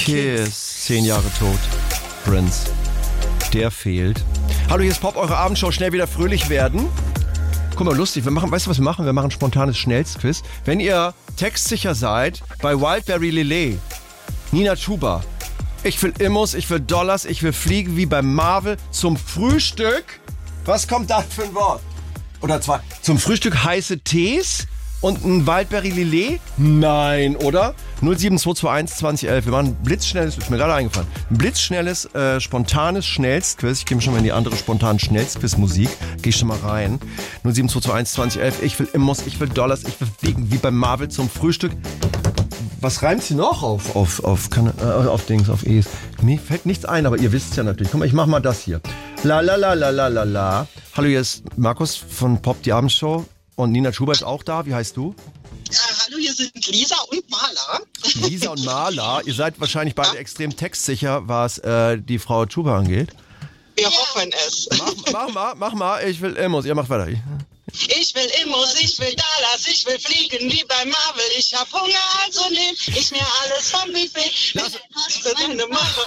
Kiss. 10 Jahre tot. Prince. Der fehlt. Hallo, hier ist Pop, eure Abendshow. Schnell wieder fröhlich werden. Guck mal, lustig. Weißt du, was wir machen? Wir machen ein spontanes Schnellstquiz. Wenn ihr textsicher seid, bei Wildberry Lillet, Nina Chuba. Ich will Immos, ich will Dollars, ich will fliegen wie bei Marvel zum Frühstück. Was kommt da für ein Wort? Oder zwei. Zum Frühstück heiße Tees und ein Wildberry Lillet? Nein, oder? 07221 2011. Wir machen ein blitzschnelles, ist mir gerade eingefallen, ein blitzschnelles, spontanes Schnellstquiz. Ich gehe schon mal in die andere spontanen Schnellstquiz-Musik. Gehe ich schon mal rein. 07221 2011. Ich will Immos, ich will Dollars, ich will fliegen wie bei Marvel zum Frühstück. Was reimt sie noch auf Dings, auf E's? Mir fällt nichts ein, aber ihr wisst es ja natürlich. Guck mal, ich mach mal das hier. La la la la la la la. Hallo, hier ist Markus von Pop, die Abendshow. Und Nina Chuba ist auch da. Wie heißt du? Hallo, hier sind Lisa und Marla. Lisa und Marla. Ihr seid wahrscheinlich beide extrem textsicher, was die Frau Chuba angeht. Wir hoffen es. Mach mal. Ich will Immos. Ihr macht weiter. Ich will Immos, ich will Dollars, ich will fliegen wie bei Marvel. Ich hab Hunger, also nehm ich mir alles vom Buffet. Deine Mache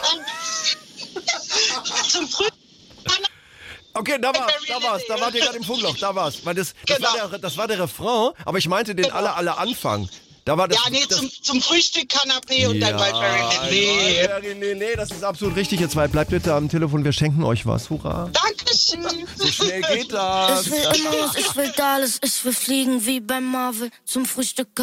an. Zum Frühstück. Okay, da war's. Da wart ihr gerade im Funkloch. Da war's. Weil das war der Refrain, aber ich meinte den aller Anfang. Da war das, zum Frühstück Kanapé und dann Wildberry Lillet. Nee, das ist absolut richtig. Ihr zwei, bleibt bitte am Telefon, wir schenken euch was. Hurra. Dankeschön. So schnell geht das. Ich will Immos, ich will Dollars, ich will fliegen wie bei Marvel zum Frühstück.